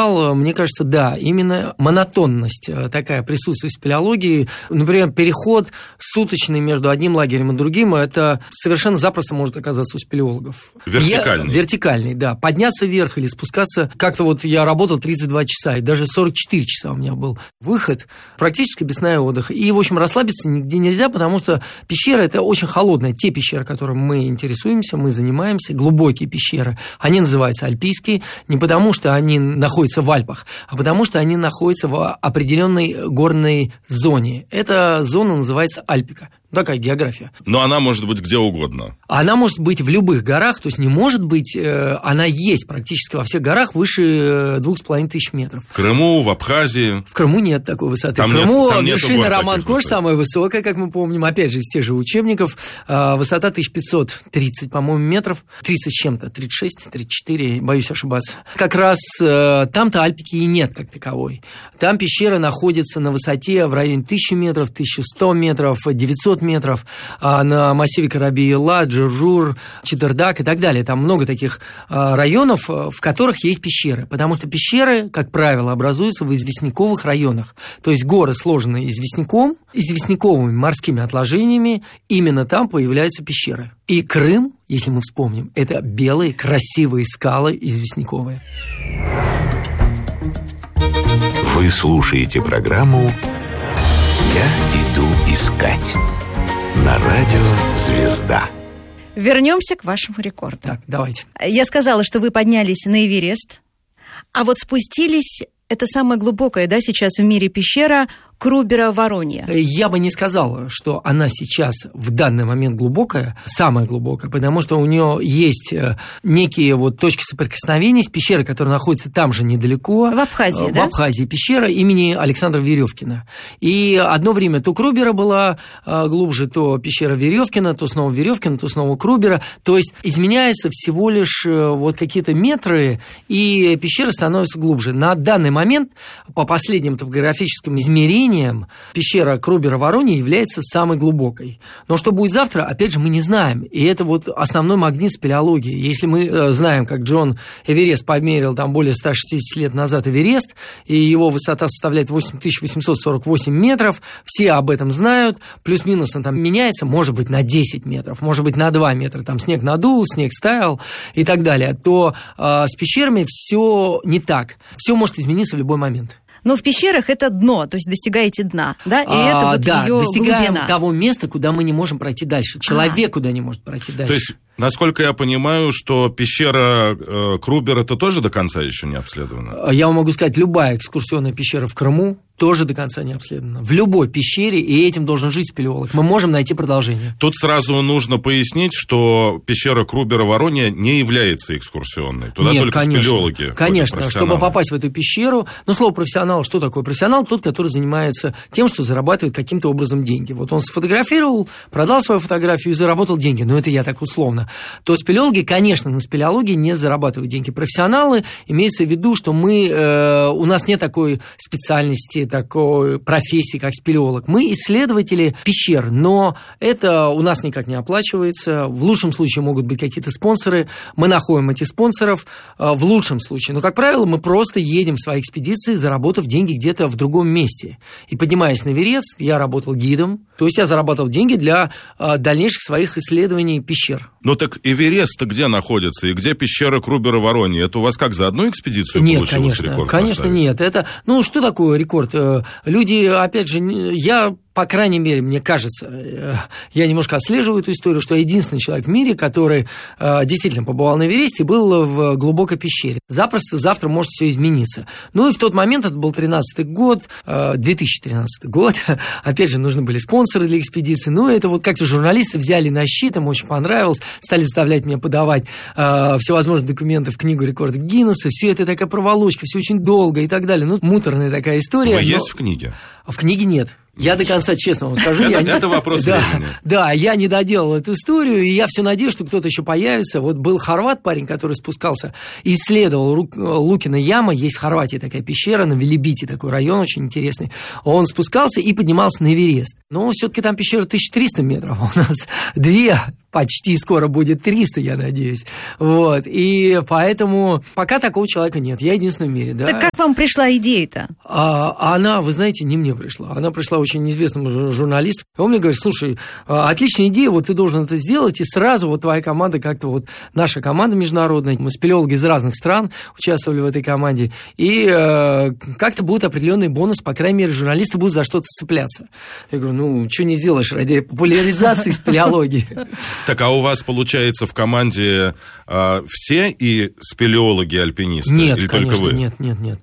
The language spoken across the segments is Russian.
сказал, мне кажется, да, именно монотонность такая присутствует в спелеологии. Например, переход суточный между одним лагерем и другим, это совершенно запросто может оказаться у спелеологов. Вертикальный. Вертикальный, да. Подняться вверх или спускаться. Как-то вот я работал 32 часа, и даже 44 часа у меня был выход, практически без сна и отдыха. И, в общем, расслабиться нигде нельзя, потому что пещера – это очень холодная. Те пещеры, которыми мы интересуемся, мы занимаемся, глубокие пещеры, они называются альпийские, не потому что они находятся в Альпах, а потому что они находятся в определенной горной зоне. Эта зона называется Альпика. Такая география. Но она может быть где угодно. Она может быть в любых горах, то есть не может быть, она есть практически во всех горах выше 2500 метров. В Крыму, в Абхазии? В Крыму нет такой высоты. Там в Крыму нет вершина Роман-Кош самая высокая, как мы помним, опять же, из тех же учебников. Высота 1530, по-моему, метров. 30 с чем-то, 36, 34, боюсь ошибаться. Как раз там-то Альпики и нет как таковой. Там пещера находится на высоте в районе 1000 метров, 1100 метров, 900 метров, на массиве Караби-Ела, Джуржур, Читердак и так далее. Там много таких районов, в которых есть пещеры, потому что пещеры, как правило, образуются в известняковых районах. То есть горы сложены известняковыми морскими отложениями, именно там появляются пещеры. И Крым, если мы вспомним, это белые красивые скалы известняковые. Вы слушаете программу «Я иду искать» на радио «Звезда». Вернемся к вашему рекорду. Так, давайте. Я сказала, что вы поднялись на Эверест, а вот спустились, это самая глубокая, да, сейчас в мире пещера Крубера-Воронья. Я бы не сказал, что она сейчас в данный момент глубокая, самая глубокая, потому что у нее есть некие вот точки соприкосновения с пещерой, которая находится там же недалеко. В Абхазии, да? В Абхазии пещера имени Александра Веревкина. И одно время то Крубера была глубже, то пещера Веревкина, то снова Веревкина, то снова Крубера. То есть изменяется всего лишь вот какие-то метры, и пещера становится глубже. На данный момент, по последним топографическим измерениям, пещера Крубера-Воронья является самой глубокой. Но что будет завтра, опять же, мы не знаем. И это вот основной магнит спелеологии. Если мы знаем, как Джон Эверест померил там более 160 лет назад Эверест, и его высота составляет 8848 метров, все об этом знают, плюс-минус он там меняется, может быть, на 10 метров, может быть, на 2 метра, там снег надул, снег стаял и так далее, то с пещерами все не так. Все может измениться в любой момент. Но в пещерах это дно, то есть достигаете дна, да? И это вот да, ее достигаем глубина. того места, куда мы не можем пройти дальше. Человек куда не может пройти дальше. То есть, насколько я понимаю, что пещера Крубера-то тоже до конца еще не обследована? Я вам могу сказать, любая экскурсионная пещера в Крыму тоже до конца не обследована. В любой пещере, и этим должен жить спелеолог. Мы можем найти продолжение. Тут сразу нужно пояснить, что пещера Крубера-Воронья не является экскурсионной. Туда Нет, только конечно, спелеологи. Конечно, чтобы попасть в эту пещеру. Ну, слово профессионал, что такое? Профессионал тот, который занимается тем, что зарабатывает каким-то образом деньги. Вот он сфотографировал, продал свою фотографию и заработал деньги. Но это я так условно. То спелеологи, конечно, на спелеологии не зарабатывают деньги. Профессионалы, имеется в виду, что у нас нет такой специальности, такой профессии, как спелеолог. Мы исследователи пещер, но это у нас никак не оплачивается. В лучшем случае могут быть какие-то спонсоры. Мы находим этих спонсоров в лучшем случае. Но, как правило, мы просто едем в свои экспедиции, заработав деньги где-то в другом месте. И поднимаясь на Эверест, я работал гидом. То есть я зарабатывал деньги для дальнейших своих исследований пещер. Ну так Эверест-то где находится? И где пещера Крубера-Воронья? Это у вас как, за одну экспедицию нет, получилось конечно, рекорд конечно, поставить? Нет. Это, что такое рекорд? Люди, опять же, по крайней мере, мне кажется, я немножко отслеживаю эту историю, что я единственный человек в мире, который действительно побывал на Эвересте и был в глубокой пещере. Запросто завтра может все измениться. Ну и в тот момент, это был 2013 год, опять же, нужны были спонсоры для экспедиции. Ну, это вот как-то журналисты взяли на щит, им очень понравилось, стали заставлять меня подавать всевозможные документы в книгу рекордов Гиннесса. Все это такая проволочка, все очень долго и так далее. Ну, муторная такая история. Есть в книге? В книге нет. Я до конца, честно вам скажу. Это вопрос времени. Да, я не доделал эту историю, и я все надеюсь, что кто-то еще появится. Вот был хорват парень, который спускался и исследовал Лукина яма. Есть в Хорватии такая пещера, на Велибите такой район очень интересный. Он спускался и поднимался на Эверест. Но все-таки там пещера 1300 метров, а у нас 2 почти скоро будет 300, я надеюсь. Вот. И поэтому пока такого человека нет. Я единственный в мире. Да? Так как вам пришла идея-то? Она, вы знаете, не мне пришла. Она пришла очень известному журналисту. Он мне говорит: слушай, отличная идея, вот ты должен это сделать, и сразу вот твоя команда как-то вот, наша команда международная, мы спелеологи из разных стран участвовали в этой команде, и как-то будет определенный бонус, по крайней мере, журналисты будут за что-то цепляться. Я говорю: ну, что не сделаешь ради популяризации спелеологии. Так, а у вас, получается, в команде все и спелеологи-альпинисты? Нет, или конечно, только вы? Нет.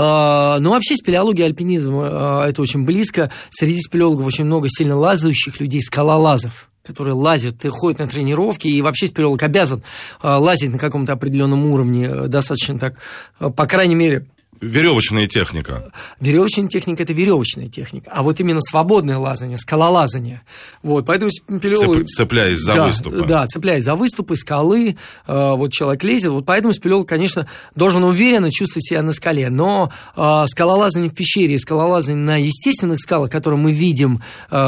Ну, вообще спелеология и альпинизм это очень близко. Среди спелеологов очень много сильно лазающих людей, скалолазов, которые лазят, ходят на тренировки, и вообще спелеолог обязан лазить на каком-то определенном уровне, достаточно так, по крайней мере... Веревочная техника. Веревочная техника – это веревочная техника. А вот именно свободное лазание, скалолазание. Вот, поэтому спелеолог... Цепляясь за выступы. Да, цепляясь за выступы, скалы. Вот человек лезет. Вот поэтому спелеолог, конечно, должен уверенно чувствовать себя на скале. Но скалолазание в пещере и скалолазание на естественных скалах, которые мы видим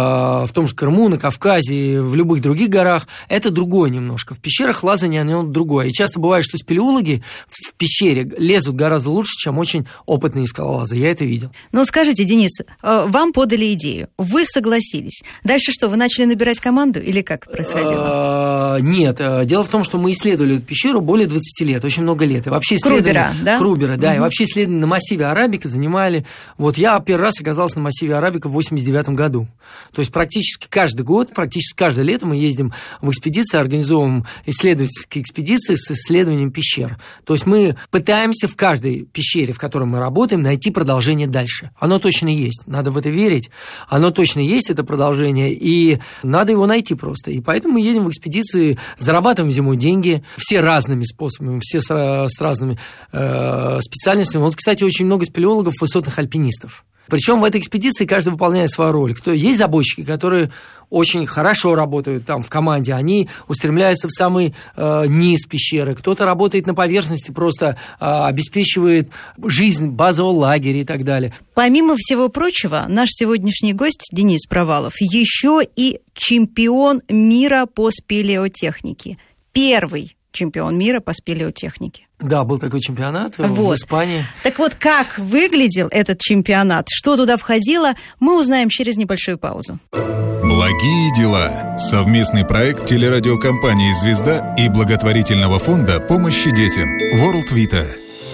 в том же Крыму, на Кавказе, в любых других горах, это другое немножко. В пещерах лазание, оно другое. И часто бывает, что спелеологи в пещере лезут гораздо лучше, чем очень опытные скалолазы. Я это видел. Ну, скажите, Денис, вам подали идею, вы согласились. Дальше что, вы начали набирать команду или как происходило? Нет. Дело в том, что мы исследовали эту пещеру более 20 лет, очень много лет. И вообще Крубера, да? Крубера, да. И вообще исследования на массиве Арабика занимали... Вот я первый раз оказался на массиве Арабика в 89 году. То есть практически каждый год, практически каждое лето мы ездим в экспедиции, организовываем исследовательские экспедиции с исследованием пещер. То есть мы пытаемся в каждой пещере, в котором мы работаем, найти продолжение дальше. Оно точно есть. Надо в это верить. Оно точно есть, это продолжение, и надо его найти просто. И поэтому мы едем в экспедиции, зарабатываем зимой деньги, все разными способами, все с разными специальностями. Вот, кстати, очень много спелеологов, высотных альпинистов. Причем в этой экспедиции каждый выполняет свою роль. Есть забойщики, которые очень хорошо работают там в команде, они устремляются в самый низ пещеры. Кто-то работает на поверхности, просто обеспечивает жизнь базового лагеря и так далее. Помимо всего прочего, наш сегодняшний гость Денис Провалов еще и чемпион мира по спелеотехнике. Первый чемпион мира по спелеотехнике. Да, был такой чемпионат в Испании. Так вот, как выглядел этот чемпионат, что туда входило, мы узнаем через небольшую паузу. Благие дела. Совместный проект телерадиокомпании «Звезда» и благотворительного фонда помощи детям World Vita.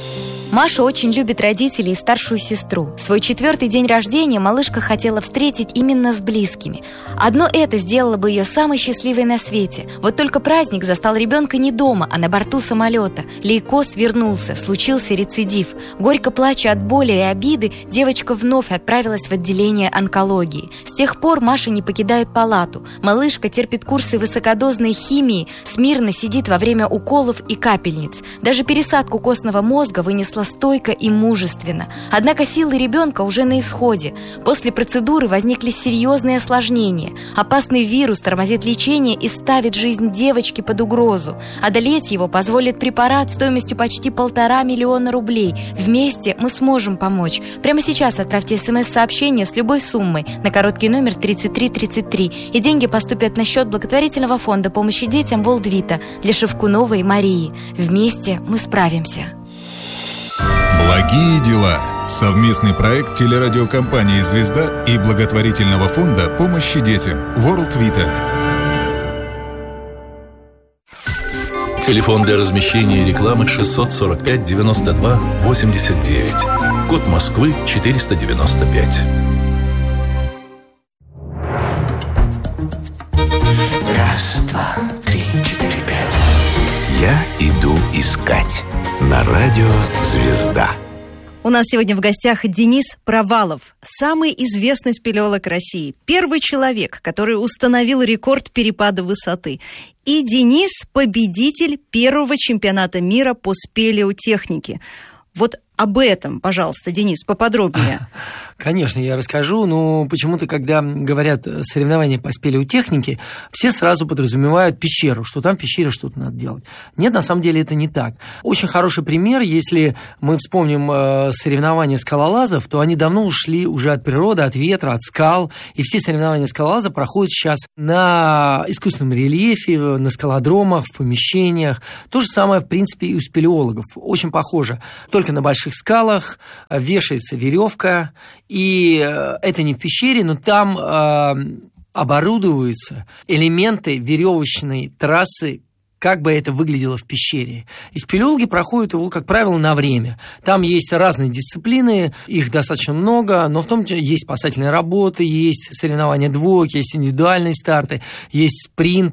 Маша очень любит родителей и старшую сестру. Свой 4-й день рождения малышка хотела встретить именно с близкими. Одно это сделало бы ее самой счастливой на свете. Вот только праздник застал ребенка не дома, а на борту самолета. Лейкоз вернулся, случился рецидив. Горько плача от боли и обиды, девочка вновь отправилась в отделение онкологии. С тех пор Маша не покидает палату. Малышка терпит курсы высокодозной химии, смирно сидит во время уколов и капельниц. Даже пересадку костного мозга вынесла стойко и мужественно. Однако силы ребенка уже на исходе. После процедуры возникли серьезные осложнения. Опасный вирус тормозит лечение и ставит жизнь девочки под угрозу. Одолеть его позволит препарат стоимостью почти 1,5 миллиона рублей. Вместе мы сможем помочь. Прямо сейчас отправьте СМС-сообщение с любой суммой на короткий номер 3333, и деньги поступят на счет благотворительного фонда помощи детям World Vita для Шевкуновой Марии. Вместе мы справимся. Благие дела. Совместный проект телерадиокомпании «Звезда» и благотворительного фонда помощи детям World Vita. Телефон для размещения рекламы 645 92 89. Код Москвы 495. Раз, два, три, четыре, пять. Я иду искать. На радио «Звезда». У нас сегодня в гостях Денис Провалов, самый известный спелеолог России, первый человек, который установил рекорд перепада высоты. И Денис – победитель первого чемпионата мира по спелеотехнике. Вот об этом, пожалуйста, Денис, поподробнее. Конечно, я расскажу, но почему-то, когда говорят соревнования по спелеотехнике, все сразу подразумевают пещеру, что там в пещере что-то надо делать. Нет, на самом деле это не так. Очень хороший пример, если мы вспомним соревнования скалолазов, то они давно ушли уже от природы, от ветра, от скал, и все соревнования скалолазов проходят сейчас на искусственном рельефе, на скалодромах, в помещениях. То же самое, в принципе, и у спелеологов. Очень похоже. Только на больших скалах вешается веревка, и это не в пещере, но там оборудуются элементы веревочной трассы, как бы это выглядело в пещере. И спелеологи проходят его, как правило, на время. Там есть разные дисциплины, их достаточно много, но в том числе есть спасательные работы, есть соревнования двойки, есть индивидуальные старты, есть спринт.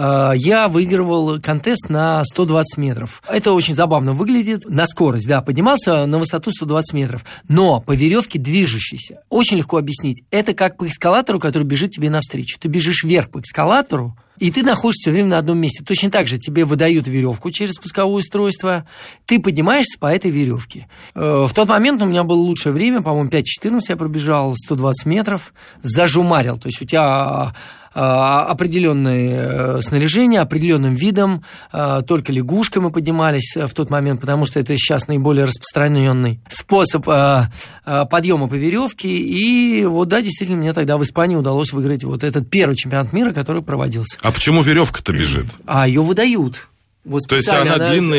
Я выигрывал контест на 120 метров. Это очень забавно выглядит. На скорость, да, поднимался на высоту 120 метров, но по веревке движущейся. Очень легко объяснить. Это как по эскалатору, который бежит тебе навстречу. Ты бежишь вверх по эскалатору, и ты находишься все время на одном месте. Точно так же тебе выдают веревку через спусковое устройство, ты поднимаешься по этой веревке. В тот момент у меня было лучшее время, по-моему, 5:14 я пробежал 120 метров, зажумарил. То есть у тебя определенное снаряжение, определенным видом, только лягушкой мы поднимались в тот момент, потому что это сейчас наиболее распространенный способ подъема по веревке. И вот да, действительно, мне тогда в Испании удалось выиграть вот этот первый чемпионат мира, который проводился. А почему веревка-то бежит? А ее выдают. Вот то есть она длинная,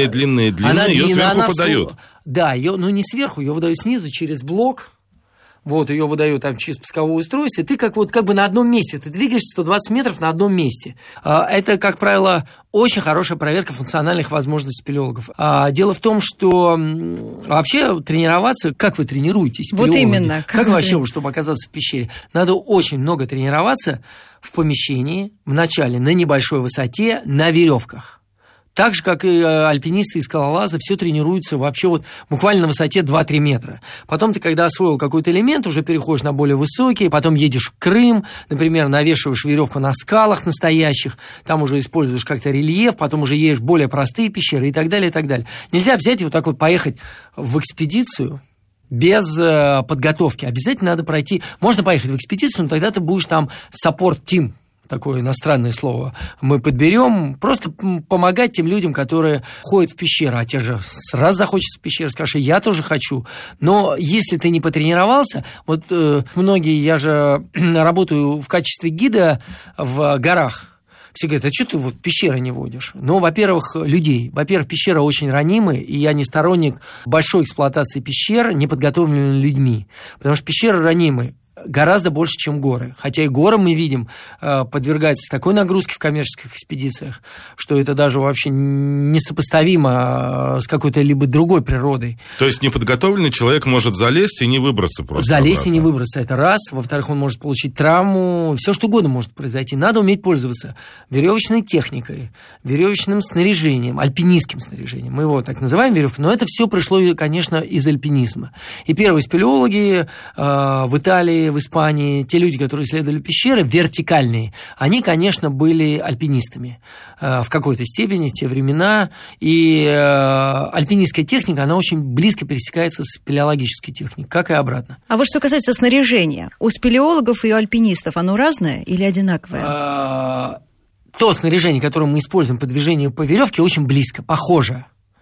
ее сверху подают? Да, ее, ну не сверху, ее выдают снизу через блок. Вот, ее выдают там через спусковое устройство, и ты как бы на одном месте, ты двигаешься 120 метров на одном месте. Это, как правило, очень хорошая проверка функциональных возможностей спелеологов. Дело в том, что вообще тренироваться, как вы тренируетесь, спелеологи? Вот именно. Как вообще, чтобы оказаться в пещере? Надо очень много тренироваться в помещении, вначале на небольшой высоте, на веревках. Так же, как и альпинисты и скалолазы, все тренируются вообще вот буквально на высоте 2-3 метра. Потом ты, когда освоил какой-то элемент, уже переходишь на более высокий, потом едешь в Крым, например, навешиваешь веревку на скалах настоящих, там уже используешь как-то рельеф, потом уже едешь в более простые пещеры и так далее, и так далее. Нельзя взять и вот так вот поехать в экспедицию без подготовки. Обязательно надо пройти. Можно поехать в экспедицию, но тогда ты будешь там support-team. Такое иностранное слово мы подберем, просто помогать тем людям, которые ходят в пещеру, а те же сразу захочется в пещеру, скажешь, я тоже хочу. Но если ты не потренировался, вот многие, я же работаю в качестве гида в горах, все говорят, а что ты вот пещеры не водишь? Ну, во-первых, людей. Во-первых, пещеры очень ранимы, и я не сторонник большой эксплуатации пещер, неподготовленными людьми, потому что пещеры ранимы гораздо больше, чем горы. Хотя и горы, мы видим, подвергаются такой нагрузке в коммерческих экспедициях, что это даже вообще несопоставимо с какой-то либо другой природой. То есть неподготовленный человек может залезть и не выбраться просто? Залезть обратно. И не выбраться, это раз. Во-вторых, он может получить травму. Все что угодно может произойти. Надо уметь пользоваться веревочной техникой, веревочным снаряжением, альпинистским снаряжением. Мы его так называем веревкой, но это все пришло, конечно, из альпинизма. И первые спелеологи в Италии, в Испании, те люди, которые исследовали пещеры, вертикальные, они, конечно, были альпинистами в какой-то степени в те времена, и альпинистская техника, она очень близко пересекается с спелеологической техникой, как и обратно. А вот что касается снаряжения, у спелеологов и у альпинистов оно разное или одинаковое? То снаряжение, которое мы используем по движению по веревке, очень близко, похоже.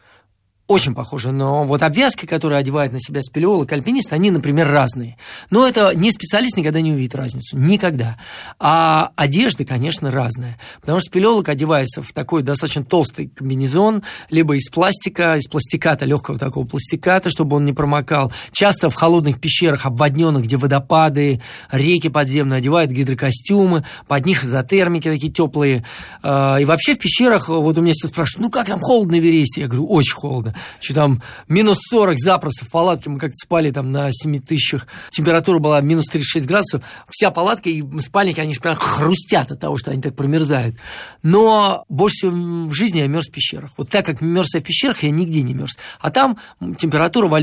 Очень похоже, но вот обвязки, которые одевает на себя спелеолог и альпинист, они, например, разные. Но это не специалист никогда не увидит разницу, никогда. А одежда, конечно, разная, потому что спелеолог одевается в такой достаточно толстый комбинезон, либо из пластика, из пластиката, легкого такого пластиката, чтобы он не промокал. Часто в холодных пещерах, обводненных, где водопады, реки подземные, одевают гидрокостюмы, под них изотермики такие теплые. И вообще в пещерах, вот у меня все спрашивают, ну как там холодно в Эвересте? Я говорю, очень холодно. Что там минус 40 запросто в палатке, мы как-то спали там на 7000, температура была минус 36 градусов, вся палатка и спальники, они прям хрустят от того, что они так промерзают. Но больше всего в жизни я мерз в пещерах. Вот так как мерз я в пещерах, я нигде не мерз. А там температура в